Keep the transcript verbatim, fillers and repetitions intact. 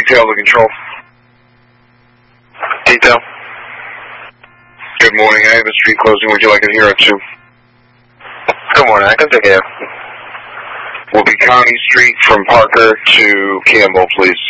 detail to control. Detail. Good morning. I have a street closing. Would you like a hero too? Good morning. I can take care. Will be County Street from Parker to Campbell, please.